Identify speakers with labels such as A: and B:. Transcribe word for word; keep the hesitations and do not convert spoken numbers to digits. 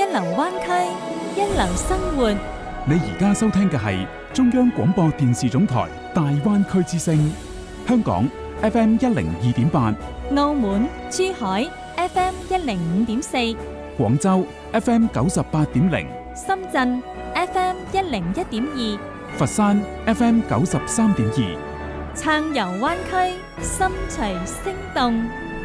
A: 流灣區，一流生活。
B: 你而家收聽嘅係中央廣播電視總台大灣區之聲，香港 F M 一零二點八，
A: 澳門、珠海 F M 一零五點四，
B: 廣州 F M 九十八點零，
A: 深圳 F M 一零一點二，
B: 佛山 F M 九十三點二。
A: 撐遊灣區，心隨聲動。